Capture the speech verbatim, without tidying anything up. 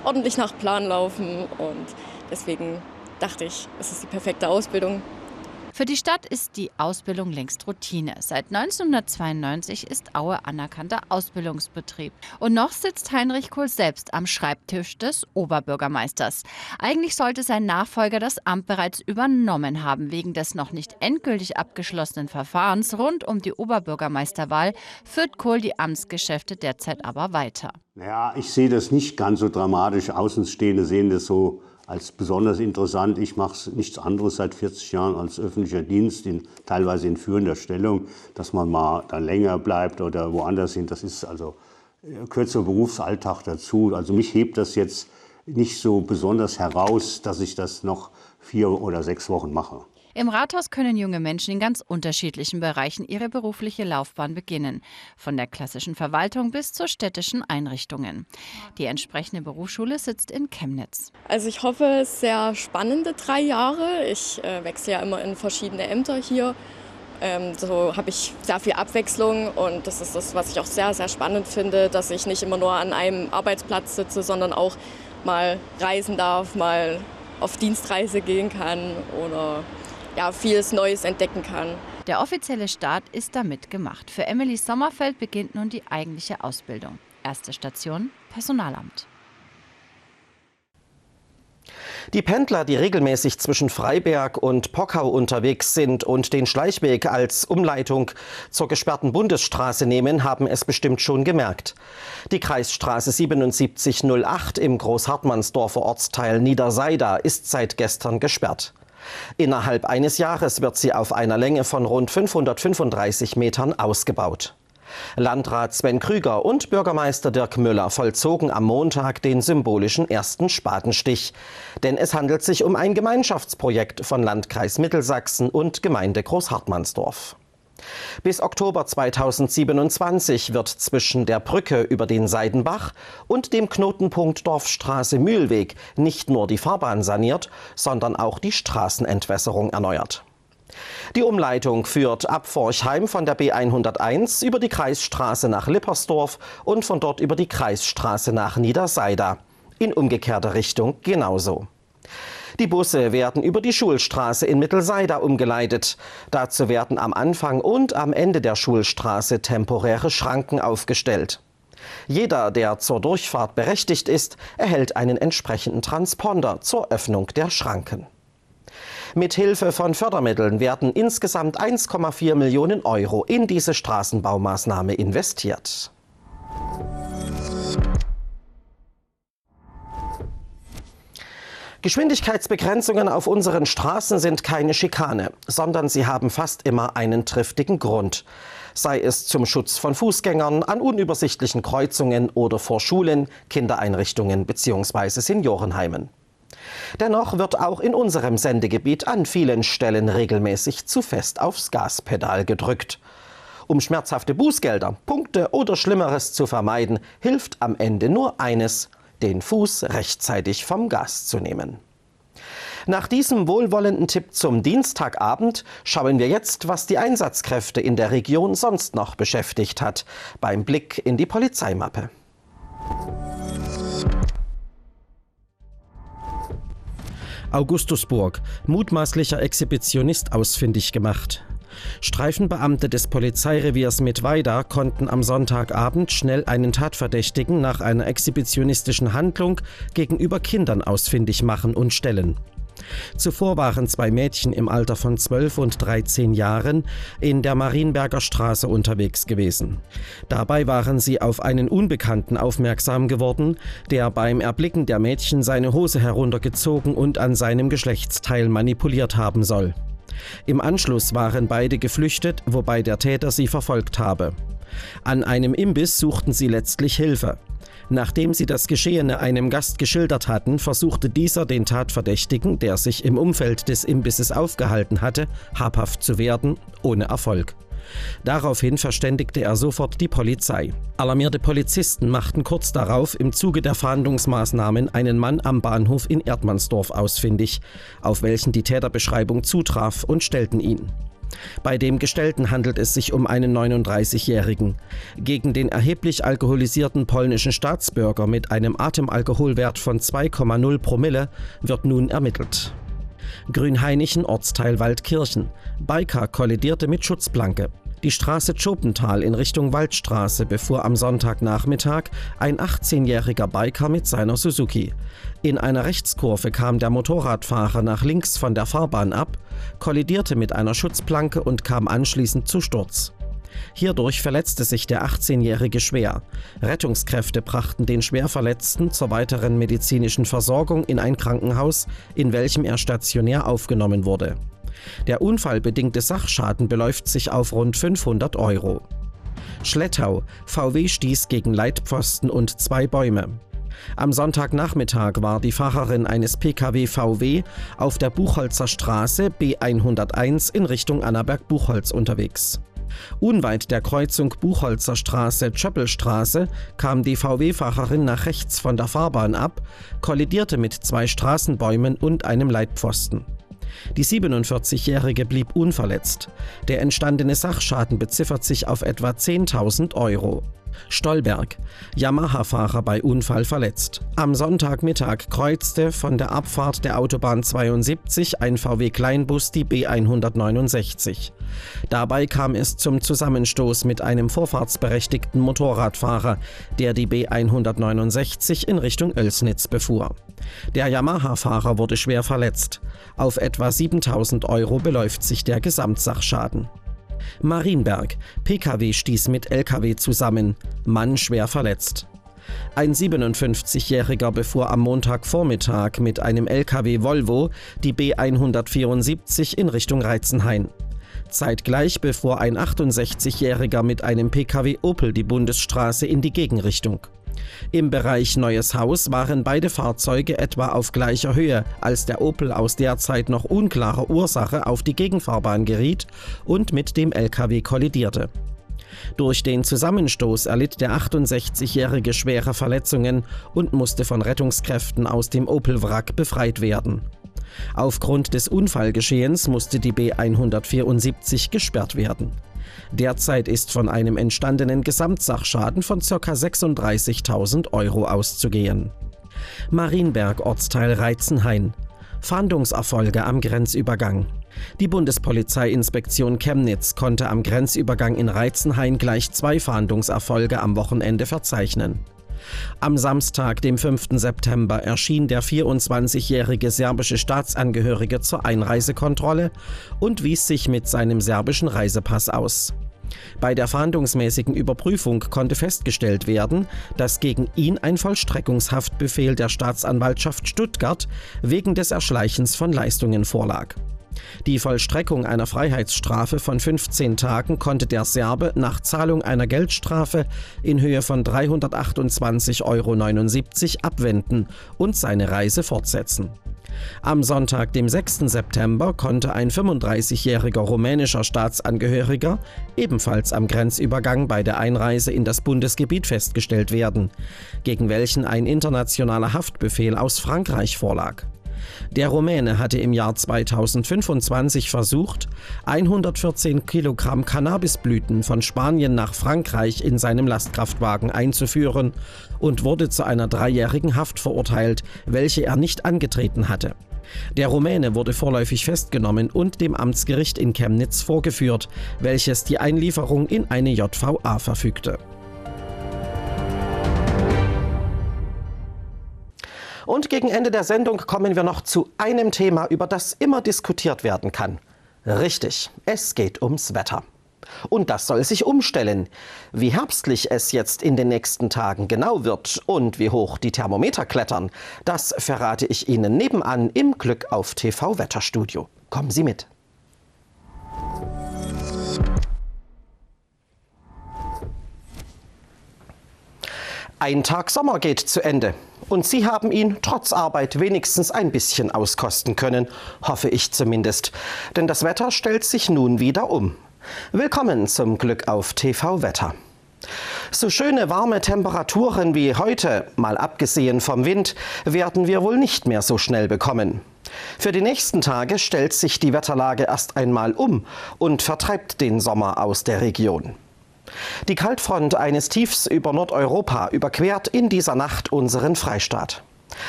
ordentlich nach Plan laufen. Und deswegen dachte ich, es ist die perfekte Ausbildung. Für die Stadt ist die Ausbildung längst Routine. Seit neunzehnhundertzweiundneunzig ist Aue anerkannter Ausbildungsbetrieb. Und noch sitzt Heinrich Kohl selbst am Schreibtisch des Oberbürgermeisters. Eigentlich sollte sein Nachfolger das Amt bereits übernommen haben. Wegen des noch nicht endgültig abgeschlossenen Verfahrens rund um die Oberbürgermeisterwahl führt Kohl die Amtsgeschäfte derzeit aber weiter. Ja, ich sehe das nicht ganz so dramatisch. Außenstehende sehen das so als besonders interessant. Ich mache nichts anderes seit vierzig Jahren als öffentlicher Dienst, in, teilweise in führender Stellung. Dass man mal da länger bleibt oder woanders hin, das ist also kürzerer Berufsalltag dazu. Also mich hebt das jetzt nicht so besonders heraus, dass ich das noch vier oder sechs Wochen mache. Im Rathaus können junge Menschen in ganz unterschiedlichen Bereichen ihre berufliche Laufbahn beginnen. Von der klassischen Verwaltung bis zu städtischen Einrichtungen. Die entsprechende Berufsschule sitzt in Chemnitz. Also ich hoffe, sehr spannende drei Jahre. Ich äh, wechsle ja immer in verschiedene Ämter hier. Ähm, so habe ich sehr viel Abwechslung und das ist das, was ich auch sehr, sehr spannend finde, dass ich nicht immer nur an einem Arbeitsplatz sitze, sondern auch mal reisen darf, mal auf Dienstreise gehen kann oder ja, vieles Neues entdecken kann. Der offizielle Start ist damit gemacht. Für Emily Sommerfeld beginnt nun die eigentliche Ausbildung. Erste Station: Personalamt. Die Pendler, die regelmäßig zwischen Freiberg und Pockau unterwegs sind und den Schleichweg als Umleitung zur gesperrten Bundesstraße nehmen, haben es bestimmt schon gemerkt. Die Kreisstraße siebenundsiebzig null acht im Großhartmannsdorfer Ortsteil Niederseida ist seit gestern gesperrt. Innerhalb eines Jahres wird sie auf einer Länge von rund fünfhundertfünfunddreißig Metern ausgebaut. Landrat Sven Krüger und Bürgermeister Dirk Müller vollzogen am Montag den symbolischen ersten Spatenstich. Denn es handelt sich um ein Gemeinschaftsprojekt von Landkreis Mittelsachsen und Gemeinde Großhartmannsdorf. Bis Oktober zweitausendsiebenundzwanzig wird zwischen der Brücke über den Seidenbach und dem Knotenpunkt Dorfstraße-Mühlweg nicht nur die Fahrbahn saniert, sondern auch die Straßenentwässerung erneuert. Die Umleitung führt ab Forchheim von der B hunderteins über die Kreisstraße nach Lippersdorf und von dort über die Kreisstraße nach Niederseida. In umgekehrter Richtung genauso. Die Busse werden über die Schulstraße in Mittelseida umgeleitet. Dazu werden am Anfang und am Ende der Schulstraße temporäre Schranken aufgestellt. Jeder, der zur Durchfahrt berechtigt ist, erhält einen entsprechenden Transponder zur Öffnung der Schranken. Mit Hilfe von Fördermitteln werden insgesamt eins Komma vier Millionen Euro in diese Straßenbaumaßnahme investiert. Geschwindigkeitsbegrenzungen auf unseren Straßen sind keine Schikane, sondern sie haben fast immer einen triftigen Grund. Sei es zum Schutz von Fußgängern, an unübersichtlichen Kreuzungen oder vor Schulen, Kindereinrichtungen bzw. Seniorenheimen. Dennoch wird auch in unserem Sendegebiet an vielen Stellen regelmäßig zu fest aufs Gaspedal gedrückt. Um schmerzhafte Bußgelder, Punkte oder Schlimmeres zu vermeiden, hilft am Ende nur eines: den Fuß rechtzeitig vom Gas zu nehmen. Nach diesem wohlwollenden Tipp zum Dienstagabend schauen wir jetzt, was die Einsatzkräfte in der Region sonst noch beschäftigt hat, beim Blick in die Polizeimappe. Augustusburg. Mutmaßlicher Exhibitionist ausfindig gemacht. Streifenbeamte des Polizeireviers Mittweida konnten am Sonntagabend schnell einen Tatverdächtigen nach einer exhibitionistischen Handlung gegenüber Kindern ausfindig machen und stellen. Zuvor waren zwei Mädchen im Alter von zwölf und dreizehn Jahren in der Marienberger Straße unterwegs gewesen. Dabei waren sie auf einen Unbekannten aufmerksam geworden, der beim Erblicken der Mädchen seine Hose heruntergezogen und an seinem Geschlechtsteil manipuliert haben soll. Im Anschluss waren beide geflüchtet, wobei der Täter sie verfolgt habe. An einem Imbiss suchten sie letztlich Hilfe. Nachdem sie das Geschehene einem Gast geschildert hatten, versuchte dieser den Tatverdächtigen, der sich im Umfeld des Imbisses aufgehalten hatte, habhaft zu werden, ohne Erfolg. Daraufhin verständigte er sofort die Polizei. Alarmierte Polizisten machten kurz darauf im Zuge der Fahndungsmaßnahmen einen Mann am Bahnhof in Erdmannsdorf ausfindig, auf welchen die Täterbeschreibung zutraf, und stellten ihn. Bei dem Gestellten handelt es sich um einen neununddreißigjährigen. Gegen den erheblich alkoholisierten polnischen Staatsbürger mit einem Atemalkoholwert von zwei Komma null Promille wird nun ermittelt. Grünhainichen, Ortsteil Waldkirchen. Biker kollidierte mit Schutzplanke. Die Straße Tschopental in Richtung Waldstraße befuhr am Sonntagnachmittag ein achtzehnjähriger Biker mit seiner Suzuki. In einer Rechtskurve kam der Motorradfahrer nach links von der Fahrbahn ab, kollidierte mit einer Schutzplanke und kam anschließend zu Sturz. Hierdurch verletzte sich der achtzehnjährige schwer. Rettungskräfte brachten den Schwerverletzten zur weiteren medizinischen Versorgung in ein Krankenhaus, in welchem er stationär aufgenommen wurde. Der unfallbedingte Sachschaden beläuft sich auf rund fünfhundert Euro. Schlettau. V W stieß gegen Leitpfosten und zwei Bäume. Am Sonntagnachmittag war die Fahrerin eines P K W V W auf der Buchholzer Straße B hunderteins in Richtung Annaberg-Buchholz unterwegs. Unweit der Kreuzung Buchholzer Straße-Tschöppelstraße kam die V W-Fahrerin nach rechts von der Fahrbahn ab, kollidierte mit zwei Straßenbäumen und einem Leitpfosten. Die siebenundvierzigjährige blieb unverletzt. Der entstandene Sachschaden beziffert sich auf etwa zehntausend Euro. Stolberg. Yamaha-Fahrer bei Unfall verletzt. Am Sonntagmittag kreuzte von der Abfahrt der Autobahn zweiundsiebzig ein V W-Kleinbus die B hundertneunundsechzig. Dabei kam es zum Zusammenstoß mit einem vorfahrtsberechtigten Motorradfahrer, der die B hundertneunundsechzig in Richtung Oelsnitz befuhr. Der Yamaha-Fahrer wurde schwer verletzt. Auf etwa siebentausend Euro beläuft sich der Gesamtsachschaden. Marienberg. P K W stieß mit L K W zusammen. Mann schwer verletzt. Ein siebenundfünfzigjähriger befuhr am Montagvormittag mit einem L K W Volvo die B hundertvierundsiebzig in Richtung Reitzenhain. Zeitgleich befuhr ein achtundsechzigjähriger mit einem P K W Opel die Bundesstraße in die Gegenrichtung. Im Bereich Neues Haus waren beide Fahrzeuge etwa auf gleicher Höhe, als der Opel aus derzeit noch unklarer Ursache auf die Gegenfahrbahn geriet und mit dem L K W kollidierte. Durch den Zusammenstoß erlitt der achtundsechzigjährige schwere Verletzungen und musste von Rettungskräften aus dem Opel-Wrack befreit werden. Aufgrund des Unfallgeschehens musste die B hundertvierundsiebzig gesperrt werden. Derzeit ist von einem entstandenen Gesamtsachschaden von ca. sechsunddreißigtausend Euro auszugehen. Marienberg, Ortsteil Reitzenhain. Fahndungserfolge am Grenzübergang. Die Bundespolizeiinspektion Chemnitz konnte am Grenzübergang in Reitzenhain gleich zwei Fahndungserfolge am Wochenende verzeichnen. Am Samstag, dem fünften September, erschien der vierundzwanzigjährige serbische Staatsangehörige zur Einreisekontrolle und wies sich mit seinem serbischen Reisepass aus. Bei der fahndungsmäßigen Überprüfung konnte festgestellt werden, dass gegen ihn ein Vollstreckungshaftbefehl der Staatsanwaltschaft Stuttgart wegen des Erschleichens von Leistungen vorlag. Die Vollstreckung einer Freiheitsstrafe von fünfzehn Tagen konnte der Serbe nach Zahlung einer Geldstrafe in Höhe von dreihundertachtundzwanzig Euro neunundsiebzig abwenden und seine Reise fortsetzen. Am Sonntag, dem sechsten September, konnte ein fünfunddreißigjähriger rumänischer Staatsangehöriger ebenfalls am Grenzübergang bei der Einreise in das Bundesgebiet festgestellt werden, gegen welchen ein internationaler Haftbefehl aus Frankreich vorlag. Der Rumäne hatte im Jahr zweitausendfünfundzwanzig versucht, hundertvierzehn Kilogramm Cannabisblüten von Spanien nach Frankreich in seinem Lastkraftwagen einzuführen und wurde zu einer dreijährigen Haft verurteilt, welche er nicht angetreten hatte. Der Rumäne wurde vorläufig festgenommen und dem Amtsgericht in Chemnitz vorgeführt, welches die Einlieferung in eine J V A verfügte. Und gegen Ende der Sendung kommen wir noch zu einem Thema, über das immer diskutiert werden kann. Richtig, es geht ums Wetter. Und das soll sich umstellen. Wie herbstlich es jetzt in den nächsten Tagen genau wird und wie hoch die Thermometer klettern, das verrate ich Ihnen nebenan im Glück auf T V Wetterstudio. Kommen Sie mit. Ein Tag Sommer geht zu Ende und Sie haben ihn trotz Arbeit wenigstens ein bisschen auskosten können, hoffe ich zumindest. Denn das Wetter stellt sich nun wieder um. Willkommen zum Glück auf T V Wetter. So schöne warme Temperaturen wie heute, mal abgesehen vom Wind, werden wir wohl nicht mehr so schnell bekommen. Für die nächsten Tage stellt sich die Wetterlage erst einmal um und vertreibt den Sommer aus der Region. Die Kaltfront eines Tiefs über Nordeuropa überquert in dieser Nacht unseren Freistaat.